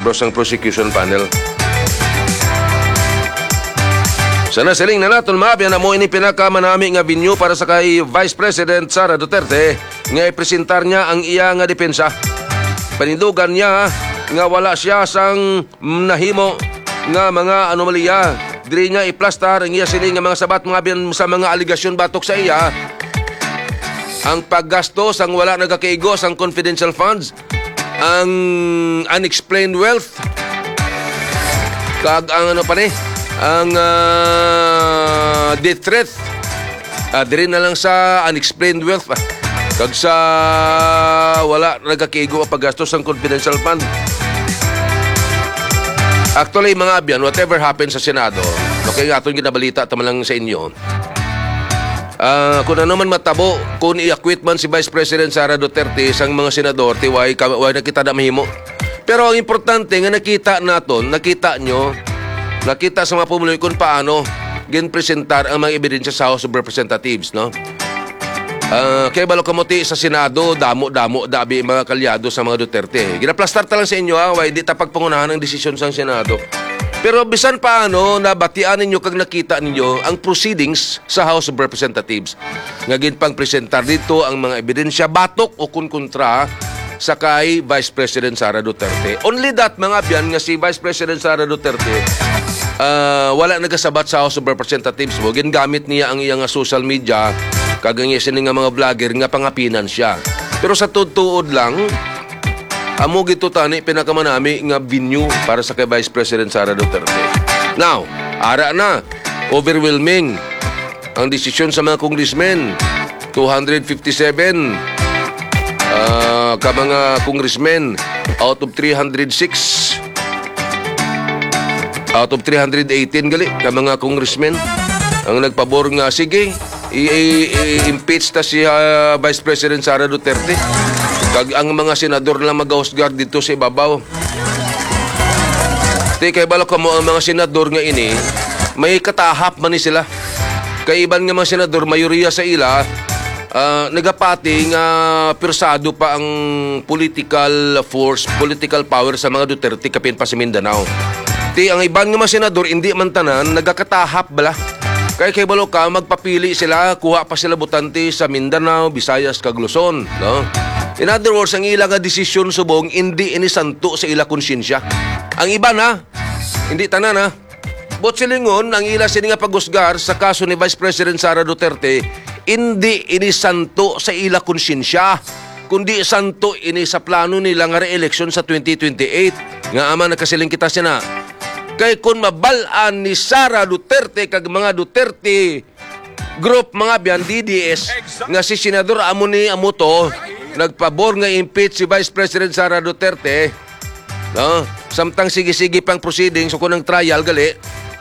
miyembro sang prosecution panel. Sa nasiling na naton maabyan na mo ini pinakamanami nga binyo para sa kay Vice President Sara Duterte nga ipresentar niya ang iya nga depensa. Panindugan niya nga wala siya sang nahimo nga mga anomalya. Diri niya iplastar ang iya sining nga mga sabat mga biyan sa mga aligasyon batok sa iya. Ang paggastos ang wala nagakaigos ang confidential funds, ang unexplained wealth, kag ang ano pa ni, ang death threat. Diri na lang sa unexplained wealth. Kag sa wala nagakakigo ang paggastos ang confidential fund. Actually, mga abyan, whatever happens sa Senado, okay nga itong ginabalita tama lang sa inyo, kung ano man matabo, kung i-acquit man si Vice President Sara Duterte sang mga senador, tiway nakita na mahimo. Pero ang importante nga nakita naton, nakita sa mga pumuloy kung paano ginpresentar ang mga ebidensya sa House of Representatives, no? Kaya balo kamuti sa Senado, damo dabi mga kalyado sa mga Duterte. Ginaplastar ta lang sa inyo, hindi ta pagpangunahan ang desisyon sa Senado. Pero bisan paano, nabatian ninyo kag nakita ninyo ang proceedings sa House of Representatives. Nga ginpang presentar dito ang mga ebidensya, batok o kontra sa kay Vice President Sara Duterte. Only that, mga abyan, nga si Vice President Sara Duterte, wala nagasabat sa House of Representatives mo. Gingamit niya ang iyang social media, kagangisin nga mga vlogger nga pangapinan siya. Pero sa tuod lang, amo gito tani pinakamanami nga venue para sa kay Vice President Sara Duterte. Now, ara na, overwhelming ang desisyon sa mga congressmen. 257 ka mga congressmen out of 306. Out of 318 gali ka mga congressmen ang nagpabor nga sige i-impeach ta si Vice President Sara Duterte. Kag ang mga senador lang mag-husgar dito sa ibabaw. Kay balo ka mo ang mga senador nga ini, may katahap man ni sila. Kay iban nga mga senador, mayoriya sa ila, nagapati nga persado pa ang political force, political power sa mga Duterte kapin pa sa Mindanao. Ang iban nga mga senador, hindi man tanan, nagakatahap bala. Kay balo ka, magpapili sila, kuha pa sila butante sa Mindanao, Visayas, kag Luzon, no? In other words, ang ilang desisyon subong, hindi inisanto sa ila konsyensya. Ang iba na, hindi tanan na. But silingon, ang ila sininga paghusgar sa kaso ni Vice President Sara Duterte, hindi inisanto sa ila konsyensya, kundi santo ini sa plano nila nga re-election sa 2028. Nga ama nagkasiling kita sina. Kay kung mabalaan ni Sara Duterte kag mga Duterte group mga biyan DDS nga si Senador Amoni Amuto nagpabor nga impeach si Vice President Sara Duterte, no? Samtang sige-sige pang proceedings o kunang trial gali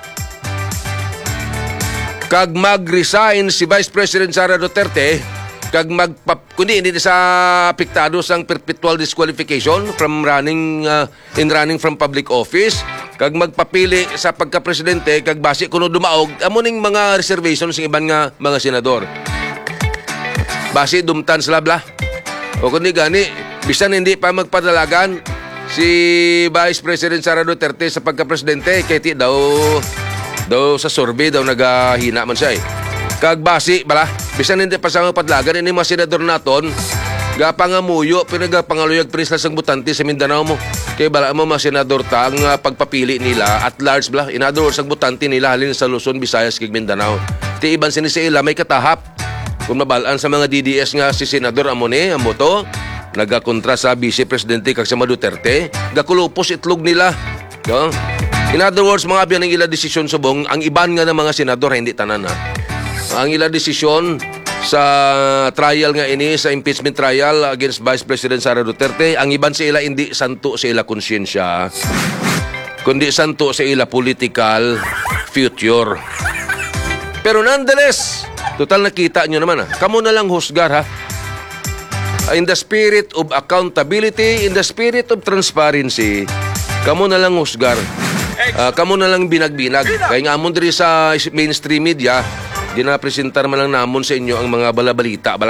kag mag-resign si Vice President Sara Duterte kag kundi hindi sa apektado sang perpetual disqualification from running from public office kag magpapili sa pagka-presidente kag base kuno dumaog amuning mga reservations ng iban nga mga senador. Base dumtan sila bla. O kundi gani, bisan hindi pa magpadalagan si Vice President Sara Duterte sa pagka-presidente kay ti daw sa survey daw nagahina man siya eh. Kag base bala, bisan hindi pa sa magpadalagan ini mga senador naton gapangamuyo pinagapangaloyag preslas ang butante sa Mindanao mo. Kay bala mo mga senador ta ang pagpapili nila at large bala. In other words, ang butante nila halin sa Luzon, Visayas, kag Mindanao. Ti iban sinisila may katahap. Kung mabalaan sa mga DDS nga si Senador Amone, Amoto, nagakontra sa Vice Presidente kag sa Duterte, gakulupos itlog nila. No? In other words, mga biyan ang ila desisyon subong, ang iban nga ng mga senador hindi tanan na. Ang ila desisyon sa trial nga ini, sa impeachment trial against Vice President Sara Duterte, ang iban sa ila hindi santo sa ila konsyensya, kundi santo sa ila political future. Pero nonetheless, total nakita nyo naman kamo na lang husgar in the spirit of accountability, in the spirit of transparency, kamo na lang husgar, kamo na lang binag-binag. Kaya nga amon diri sa mainstream media, ginapresentar man lang namon sa inyo ang mga balabalita bala.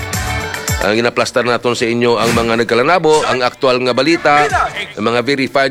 Ang ginaplastar naton sa inyo ang mga nagkalanabo, ang aktual nga balita, ang mga verified